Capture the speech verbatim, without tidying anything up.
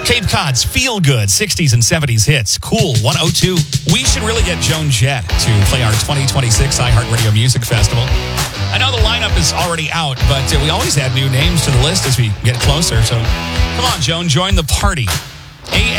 Cape Cod's Feel Good sixties and seventies hits. Cool one oh two. We should really get Joan Jett to play our twenty twenty-six iHeartRadio Music Festival. I know the lineup is already out, but uh, we always add new names to the list as we get closer. So come on, Joan, join the party. A